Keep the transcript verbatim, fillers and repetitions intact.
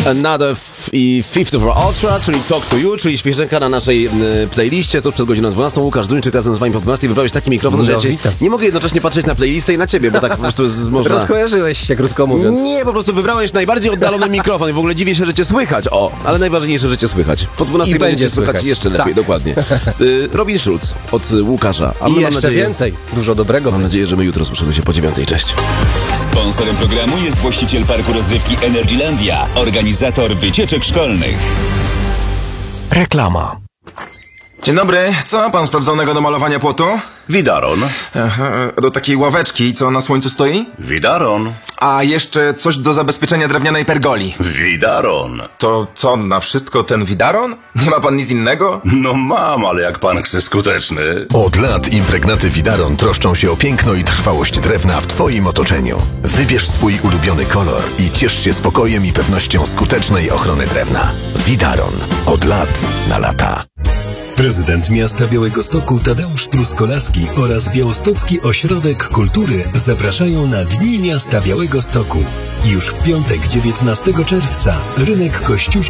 Another f- i Fifth of Ultra, czyli Talk to You, czyli świeżynka na naszej y, playliście. Tuż przed godziną dwunastą Łukasz Duńczyk razem z wami po dwunastej wybrałeś taki mikrofon, No, że ja cię witam. nie mogę jednocześnie patrzeć na playlistę i na ciebie, bo tak po prostu z, można... Rozkojarzyłeś się, krótko mówiąc. Nie, po prostu wybrałeś najbardziej oddalony mikrofon i w ogóle dziwię się, że cię słychać. O, ale najważniejsze, że cię słychać. Po dwunastej I będzie będzie cię słychać słychać. jeszcze lepiej, Tak. dokładnie. Y, Robin Schulz od Łukasza. A I my, mam jeszcze nadzieję, więcej. Dużo dobrego. Mam nadzieję, że my jutro słyszymy się po dziewiątej. Cześć. Sponsorem programu jest właściciel parku rozrywki Energylandia, organizator wycieczek szkolnych. Reklama. Dzień dobry, co ma pan sprawdzonego do malowania płotu? Widaron. Aha, do takiej ławeczki, co na słońcu stoi? Widaron. A jeszcze coś do zabezpieczenia drewnianej pergoli. Widaron. To co, na wszystko ten widaron? Nie ma pan nic innego? No mam, ale jak pan chce skuteczny. Od lat impregnaty Widaron troszczą się o piękno i trwałość drewna w Twoim otoczeniu. Wybierz swój ulubiony kolor i ciesz się spokojem i pewnością skutecznej ochrony drewna. Widaron. Od lat na lata. Prezydent miasta Białegostoku Tadeusz Truskolaski oraz Białostocki Ośrodek Kultury zapraszają na Dni Miasta Białegostoku. Już w piątek dziewiętnastego czerwca rynek Kościuszki